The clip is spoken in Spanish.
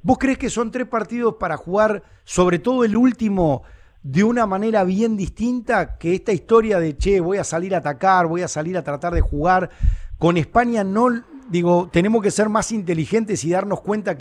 ¿Vos creés que son 3 partidos para jugar, sobre todo el último, de una manera bien distinta? Que esta historia de, che, voy a salir a atacar, voy a salir a tratar de jugar. Con España no, digo, tenemos que ser más inteligentes y darnos cuenta que